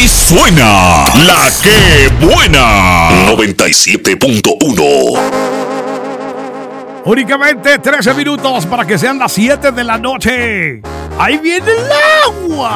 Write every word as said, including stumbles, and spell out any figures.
Así suena La Que Buena noventa y siete punto uno. Únicamente trece minutos para que sean las siete de la noche. Ahí viene el agua.